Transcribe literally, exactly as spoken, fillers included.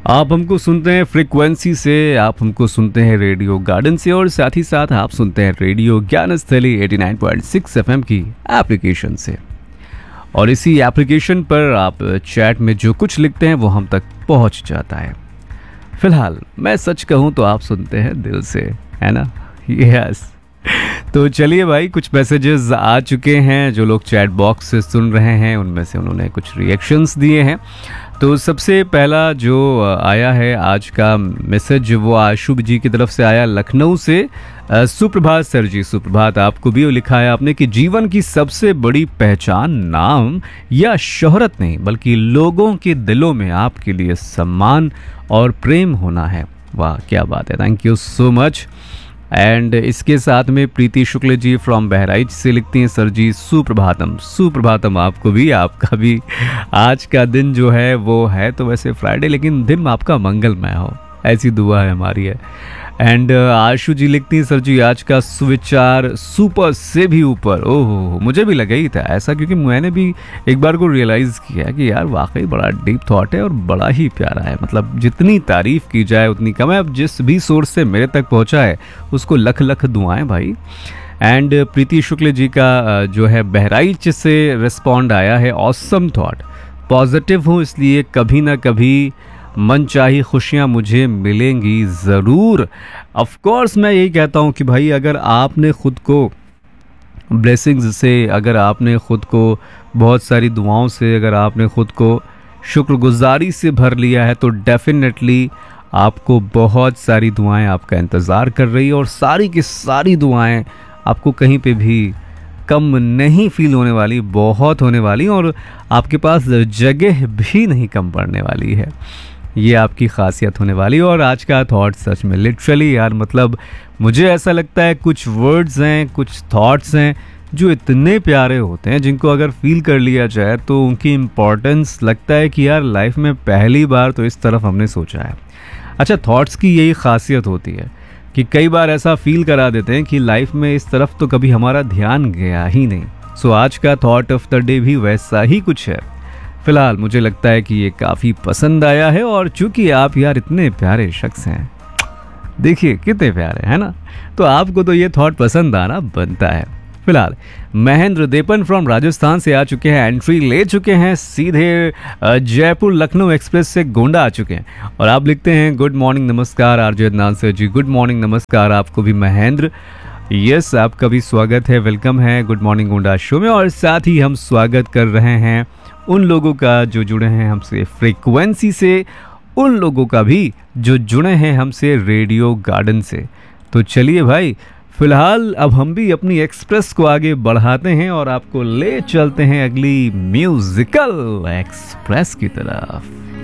आप हमको सुनते हैं फ्रीक्वेंसी से, आप हमको सुनते हैं रेडियो गार्डन से, और साथ ही साथ आप सुनते हैं radio Gyansthali eighty nine point six FM की एप्लीकेशन से। और इसी एप्लीकेशन पर आप चैट में जो कुछ लिखते हैं वो हम तक पहुंच जाता है। फिलहाल मैं सच कहूं तो आप सुनते हैं दिल से, है ना? यस। तो चलिए भाई, कुछ मैसेजेस आ चुके हैं। जो लोग चैट बॉक्स से सुन रहे हैं उनमें से उन्होंने कुछ रिएक्शंस दिए हैं। तो सबसे पहला जो आया है आज का मैसेज, वो आशुभ जी की तरफ से आया लखनऊ से। सुप्रभात सर जी, सुप्रभात आपको भी। लिखा है आपने कि जीवन की सबसे बड़ी पहचान नाम या शोहरत नहीं बल्कि लोगों के दिलों में आपके लिए सम्मान और प्रेम होना है। वाह, क्या बात है, thank you so much. And इसके साथ में प्रीति शुक्ल जी फ्रॉम बहराइच से लिखती हैं, सर जी सुप्रभातम। सुप्रभातम आपको भी, आपका भी आज का दिन जो है वो है तो वैसे फ्राइडे, लेकिन दिन आपका मंगलमय हो, ऐसी दुआ है हमारी है। एंड आशु जी लिखती हैं, सर जी आज का सुविचार सुपर से भी ऊपर। ओहो, मुझे भी लगा ही था ऐसा, क्योंकि मैंने भी एक बार को रियलाइज़ किया कि यार वाकई बड़ा डीप थॉट है और बड़ा ही प्यारा है। मतलब जितनी तारीफ़ की जाए उतनी कम है। अब जिस भी सोर्स से मेरे तक पहुंचा है उसको लख लख दुआएं भाई। एंड प्रीति शुक्ल जी का जो है बहराइच से रिस्पॉन्ड आया है, ऑसम थॉट, पॉजिटिव हूँ इसलिए कभी ना कभी मन चाही खुशियाँ मुझे मिलेंगी ज़रूर। ऑफ कोर्स मैं यही कहता हूँ कि भाई अगर आपने ख़ुद को ब्लेसिंग्स से, अगर आपने ख़ुद को बहुत सारी दुआओं से, अगर आपने ख़ुद को शुक्रगुजारी से भर लिया है तो डेफिनेटली आपको बहुत सारी दुआएं आपका इंतज़ार कर रही है। और सारी की सारी दुआएं आपको कहीं पे भी कम नहीं फील होने वाली, बहुत होने वाली, और आपके पास जगह भी नहीं कम पड़ने वाली है। ये आपकी खासियत होने वाली। और आज का थॉट सच में लिटरली यार, मतलब मुझे ऐसा लगता है कुछ वर्ड्स हैं, कुछ थॉट्स हैं जो इतने प्यारे होते हैं जिनको अगर फील कर लिया जाए तो उनकी इम्पोर्टेंस लगता है कि यार लाइफ में पहली बार तो इस तरफ हमने सोचा है। अच्छा, थॉट्स की यही खासियत होती है कि कई बार ऐसा फील करा देते हैं कि लाइफ में इस तरफ तो कभी हमारा ध्यान गया ही नहीं। सो आज का थॉट ऑफ द डे भी वैसा ही कुछ है। फिलहाल मुझे लगता है कि ये काफ़ी पसंद आया है, और चूंकि आप यार इतने प्यारे शख्स हैं, देखिए कितने प्यारे हैं ना, तो आपको तो ये थॉट पसंद आना बनता है। फिलहाल महेंद्र देपन फ्रॉम राजस्थान से आ चुके हैं, एंट्री ले चुके हैं, सीधे जयपुर लखनऊ एक्सप्रेस से गोंडा आ चुके हैं, और आप लिखते हैं गुड मॉर्निंग नमस्कार आरजे अदनान सर जी। गुड मॉर्निंग नमस्कार आपको भी महेंद्र। यस, आपका भी स्वागत है, वेलकम है गुड मॉर्निंग गोंडा शो में। और साथ ही हम स्वागत कर रहे हैं उन लोगों का जो जुड़े हैं हमसे फ्रीक्वेंसी से, उन लोगों का भी जो जुड़े हैं हमसे रेडियो गार्डन से। तो चलिए भाई, फिलहाल अब हम भी अपनी एक्सप्रेस को आगे बढ़ाते हैं और आपको ले चलते हैं अगली म्यूजिकल एक्सप्रेस की तरफ।